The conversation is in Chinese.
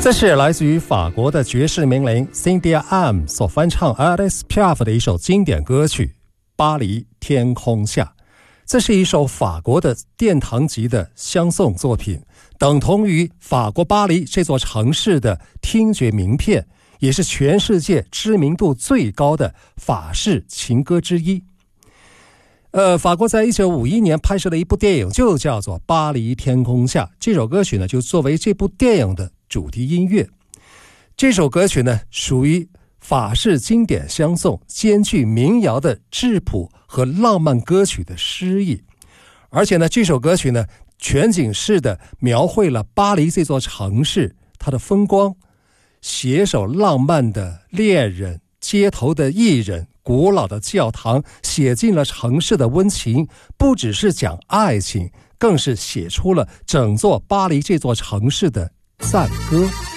这是来自于法国的爵士名伶 Cynthia Am 所翻唱 Edith Piaf 的一首经典歌曲《巴黎天空下》。这是一首法国的殿堂级的相送作品，等同于法国巴黎这座城市的听觉名片，也是全世界知名度最高的法式情歌之一。法国在1951年拍摄的一部电影就叫做《巴黎天空下》，这首歌曲呢就作为这部电影的主题音乐。这首歌曲呢属于法式经典相送，兼具民谣的质朴和浪漫歌曲的诗意。而且呢这首歌曲呢全景式的描绘了巴黎这座城市它的风光，携手浪漫的恋人，街头的艺人，古老的教堂，写进了城市的温情，不只是讲爱情，更是写出了整座巴黎这座城市的赞歌。